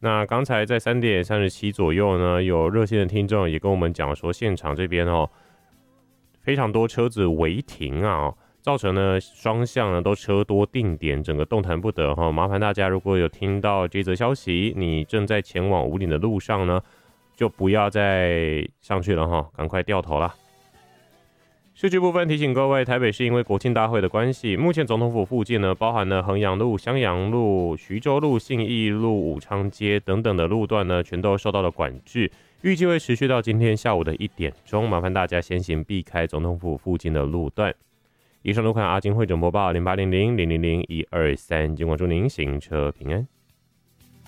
那刚才在3:37左右呢，有热线的听众也跟我们讲说，现场这边非常多车子违停啊，造成呢双向呢都车多定点，整个动弹不得哈。麻烦大家如果有听到这则消息，你正在前往武岭的路上呢，就不要再上去了哈，赶快掉头啦。市区部分提醒各位，台北市因为国庆大会的关系，目前总统府附近呢，包含了衡阳路、襄阳路、徐州路、信义路、武昌街等等的路段呢，全都受到了管制，预计会持续到今天下午的1点钟，麻烦大家先行避开总统府附近的路段。以上都看阿金会诊播报0800000123，尽管祝您行车平安。